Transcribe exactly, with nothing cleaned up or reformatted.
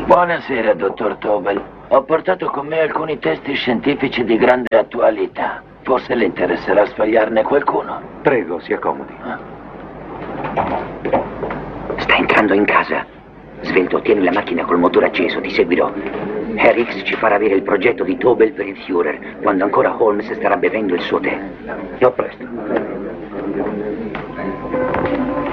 Buonasera, dottor Tobel. Ho portato con me alcuni testi scientifici di grande attualità. Forse le interesserà sfogliarne qualcuno. Prego, si accomodi. Sta entrando in casa. Svelto, tieni la macchina col motore acceso, ti seguirò. Harry X ci farà avere il progetto di Tobel per il Führer, quando ancora Holmes starà bevendo il suo tè. A presto.